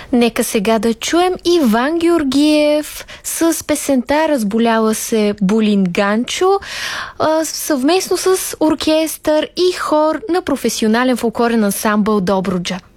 Нека сега да чуем Иван Георгиев с песента "Разболяла се Булин Ганчо", съвместно с оркестър и хор на професионален фолклорен ансамбъл Добруджа.